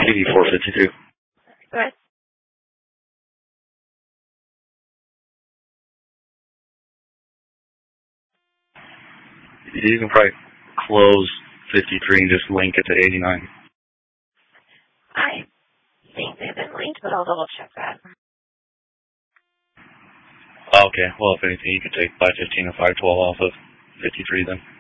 8452. Go ahead. You can probably close 53 and just link it to 89. I think they've been linked, but I'll double check that. Okay, well, if anything, you could take 515 and 512 off of 53 then.